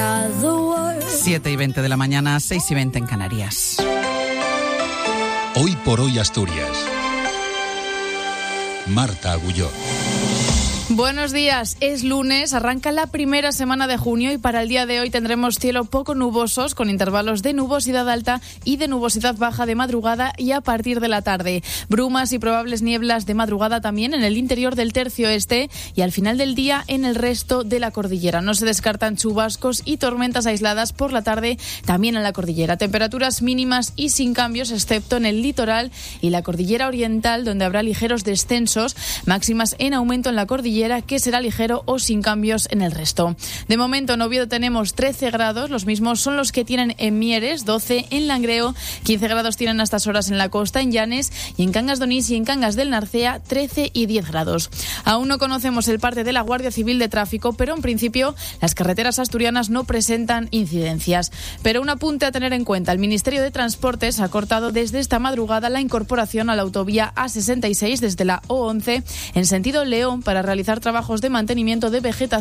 7:20 de la mañana, 6:20 en Canarias. Hoy por hoy Asturias. Marta Agulló. Buenos días, es lunes, arranca la primera semana de junio y para el día de hoy tendremos cielo poco nubosos con intervalos de nubosidad alta y de nubosidad baja de madrugada y a partir de la tarde. Brumas y probables nieblas de madrugada también en el interior del tercio este y al final del día en el resto de la cordillera. No se descartan chubascos y tormentas aisladas por la tarde también en la cordillera. Temperaturas mínimas y sin cambios excepto en el litoral y la cordillera oriental donde habrá ligeros descensos, máximas en aumento en la cordillera que será ligero o sin cambios en el resto. De momento en Oviedo tenemos 13 grados, los mismos son los que tienen en Mieres, 12 en Langreo, 15 grados tienen a estas horas en la costa, en Llanes y en Cangas de Onís y en Cangas del Narcea 13 y 10 grados. Aún no conocemos el parte de la Guardia Civil de Tráfico, pero en principio las carreteras asturianas no presentan incidencias. Pero un apunte a tener en cuenta, el Ministerio de Transportes ha cortado desde esta madrugada la incorporación a la autovía A66 desde la O11 en sentido León para realizar trabajos de mantenimiento de vegetación